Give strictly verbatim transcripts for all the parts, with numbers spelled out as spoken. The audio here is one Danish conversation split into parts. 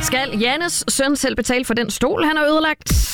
Skal Jannes søn selv betale for den stol, han har ødelagt?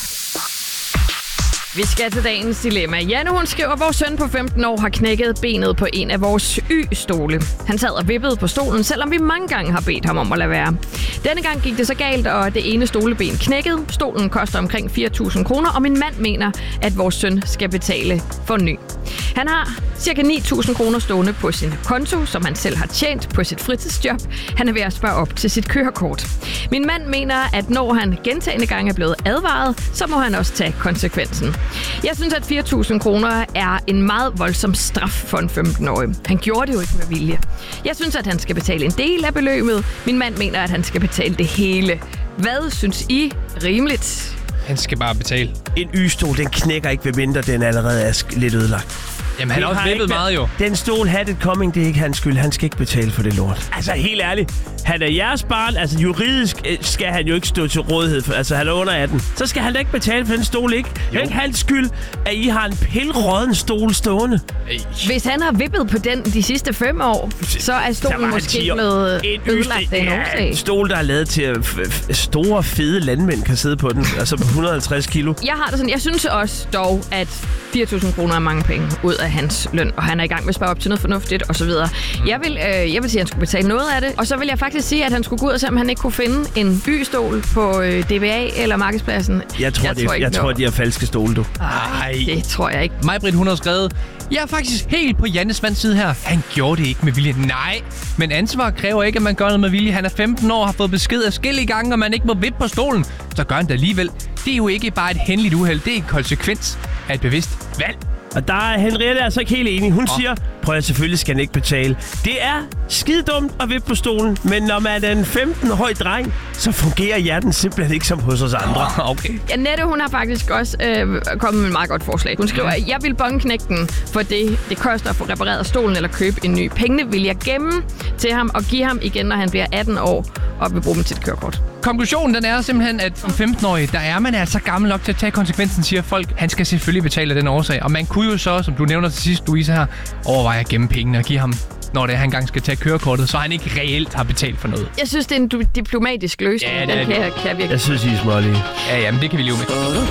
Vi skal til dagens dilemma. Janne, hun skriver, at vores søn på femten år har knækket benet på en af vores Y-stole. Han sad og vippede på stolen, selvom vi mange gange har bedt ham om at lade være. Denne gang gik det så galt, og det ene stoleben knækkede. Stolen koster omkring fire tusind kroner, og min mand mener, at vores søn skal betale for ny. Han har cirka ni tusind kroner stående på sin konto, som han selv har tjent på sit fritidsjob. Han er ved at spare op til sit kørekort. Min mand mener, at når han gentagne gange er blevet advaret, så må han også tage konsekvensen. Jeg synes, at fire tusind kroner er en meget voldsom straf for en femten-årig. Han gjorde det jo ikke med vilje. Jeg synes, at han skal betale en del af beløbet. Min mand mener, at han skal betale det hele. Hvad synes I rimeligt? Han skal bare betale. En Y-stol, den knækker ikke, ved mindre den allerede er sk- lidt ødelagt. Jamen, han har også vippet meget jo. Den stol had it coming, det er ikke hans skyld. Han skal ikke betale for det lort. Altså, helt ærligt. Han er jeres barn. Altså, juridisk skal han jo ikke stå til rådighed. For, altså, han er under atten. Så skal han da ikke betale for den stol, ikke? Det er ikke hans skyld, at I har en pilråden stol stående. Hvis han har vippet på den de sidste fem år, så er stolen måske blevet ødelagt af en årsag. En stol, der er lavet til, at f- f- store, fede landmænd kan sidde på den. Altså på et hundrede og halvtreds kilo. Jeg har det sådan. Jeg synes også dog, at fire tusind kroner er mange penge ud af hans løn, og han er i gang med at spare op til noget fornuftigt osv. Jeg vil, øh, jeg vil sige, at han skulle betale noget af det, og så vil jeg faktisk sige, at han skulle gå ud og se, om han ikke kunne finde en Y-stol på øh, D B A eller Markedspladsen. Jeg tror, jeg det, tror, jeg tror de er falske stole, du. Ej, det tror jeg ikke. Maj-Britt, hun har skrevet, jeg er faktisk helt på Jannes mands side her. Han gjorde det ikke med vilje. Nej, men ansvar kræver ikke, at man gør noget med vilje. Han er femten år og har fået besked af forskellige gange, og man ikke må vippe på stolen. Så gør han det alligevel. Det er jo ikke bare et hændeligt uheld. Det er en konsekvens af et bevidst valg. Og der er Henriette altså ikke helt enig. Hun oh. siger, prøv at selvfølgelig skal han ikke betale. Det er skide dumt at vippe på stolen, men når man er en femten-høj dreng, så fungerer hjerten simpelthen ikke som hos os andre. Oh, okay. Ja, Nette, hun har faktisk også øh, kommet med et meget godt forslag. Hun skriver, at jeg vil bongknække den, for det, det koster at få repareret stolen eller købe en ny. Pengene vil jeg gemme til ham og give ham igen, når han bliver atten år og vil bruge dem til et kørekort. Konklusionen den er simpelthen, at som femten-årig, der er man altså gammel nok til at tage konsekvensen, siger folk. Han skal selvfølgelig betale af den årsag. Og man kunne jo så, som du nævner til sidst, Louise her, overveje at gemme pengene og give ham, når det er, han gang skal tage kørekortet, så han ikke reelt har betalt for noget. Jeg synes, det er en diplomatisk løsning. Ja, det er den kan, kan jeg virkelig. Jeg synes, I er smålige. Ja, jamen det kan vi leve med.